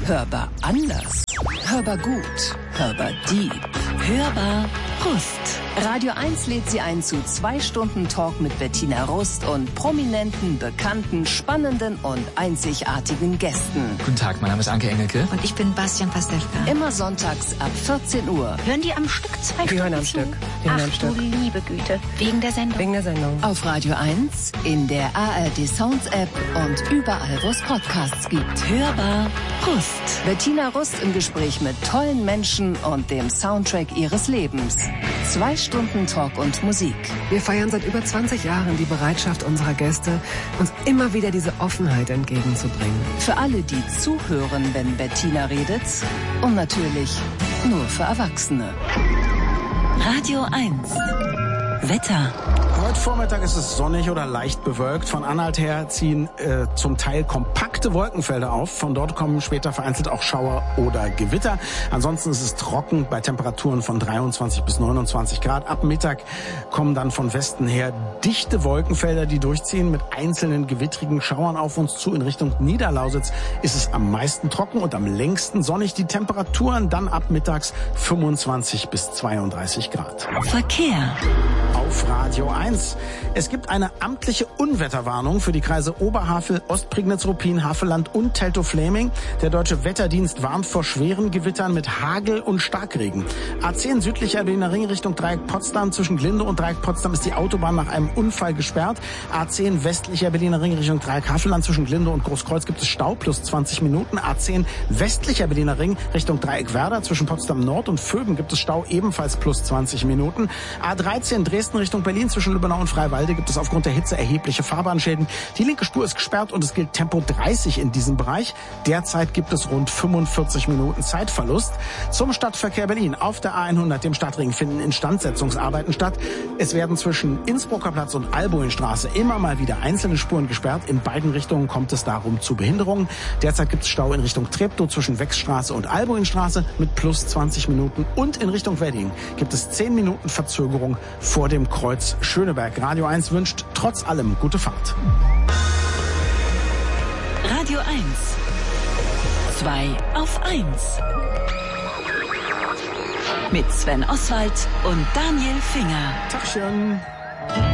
Hörbar anders. Hörbar gut. Hörbar deep. Hörbar Rust. Radio 1 lädt Sie ein zu 2 Stunden Talk mit Bettina Rust und prominenten, bekannten, spannenden und einzigartigen Gästen. Guten Tag, mein Name ist Anke Engelke. Und ich bin Bastian Pastewka. Immer sonntags ab 14 Uhr. Hören die am Stück 2 Stunden? Die hören am Stück. Ach du liebe Güte. Wegen der Sendung? Wegen der Sendung. Auf Radio 1, in der ARD Sounds App und überall, wo es Podcasts gibt. Hörbar Rust. Bettina Rust im Gespräch mit tollen Menschen und dem Soundtrack ihres Lebens. 2 Stunden Talk und Musik. Wir feiern seit über 20 Jahren die Bereitschaft unserer Gäste, uns immer wieder diese Offenheit entgegenzubringen. Für alle, die zuhören, wenn Bettina redet. Und natürlich nur für Erwachsene. Radio 1. Wetter. Heute Vormittag ist es sonnig oder leicht bewölkt. Von Anhalt her ziehen zum Teil kompakte Wolkenfelder auf. Von dort kommen später vereinzelt auch Schauer oder Gewitter. Ansonsten ist es trocken bei Temperaturen von 23 bis 29 Grad. Ab Mittag kommen dann von Westen her dichte Wolkenfelder, die durchziehen mit einzelnen gewittrigen Schauern auf uns zu. In Richtung Niederlausitz ist es am meisten trocken und am längsten sonnig. Die Temperaturen dann ab mittags 25 bis 32 Grad. Verkehr. Auf Radio 1. Es gibt eine amtliche Unwetterwarnung für die Kreise Oberhavel, Ostprignitz, Ruppin, Havelland und Teltow-Fläming. Der Deutsche Wetterdienst warnt vor schweren Gewittern mit Hagel und Starkregen. A10 südlicher Berliner Ring Richtung Dreieck Potsdam. Zwischen Glinde und Dreieck Potsdam ist die Autobahn nach einem Unfall gesperrt. A10 westlicher Berliner Ring Richtung Dreieck Havelland. Zwischen Glinde und Großkreuz gibt es Stau plus 20 Minuten. A10 westlicher Berliner Ring Richtung Dreieck Werder. Zwischen Potsdam Nord und Vögen gibt es Stau ebenfalls plus 20 Minuten. A13 Dresden Richtung Berlin. Zwischen Lübbenau und Freiwalde gibt es aufgrund der Hitze erhebliche Fahrbahnschäden. Die linke Spur ist gesperrt und es gilt Tempo 30 in diesem Bereich. Derzeit gibt es rund 45 Minuten Zeitverlust. Zum Stadtverkehr Berlin. Auf der A100, dem Stadtring, finden Instandsetzungsarbeiten statt. Es werden zwischen Innsbrucker Platz und Alboinstraße immer mal wieder einzelne Spuren gesperrt. In beiden Richtungen kommt es darum zu Behinderungen. Derzeit gibt es Stau in Richtung Treptow zwischen Wechsstraße und Alboinstraße mit plus 20 Minuten. Und in Richtung Wedding gibt es 10 Minuten Verzögerung vor dem Kreuz Schöneberg. Radio 1 wünscht trotz allem gute Fahrt. Radio 1. 2 auf 1. Mit Sven Oswald und Daniel Finger. Tagchen.